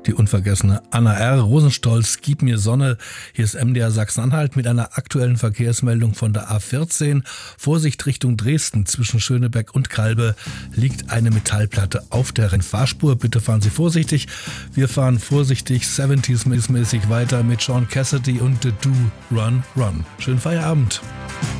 die unvergessene Anna R. Rosenstolz, Gib mir Sonne. Hier ist MDR Sachsen-Anhalt mit einer aktuellen Verkehrsmeldung von der A14. Vorsicht Richtung Dresden, zwischen Schöneberg und Kalbe liegt eine Metallplatte auf der Rennfahrspur. Bitte fahren Sie vorsichtig. Wir fahren vorsichtig 70s-mäßig weiter mit Sean Cassidy und The Do Run Run. Schönen Feierabend.